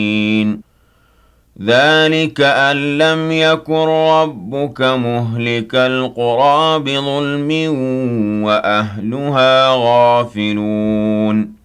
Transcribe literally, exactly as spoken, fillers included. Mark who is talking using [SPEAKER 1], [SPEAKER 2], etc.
[SPEAKER 1] ذَلِكَ أَن لَّمْ يَكُن رَّبُّكَ مُهْلِكَ الْقُرَىٰ بِظُلْمٍ وَأَهْلُهَا غَافِلُونَ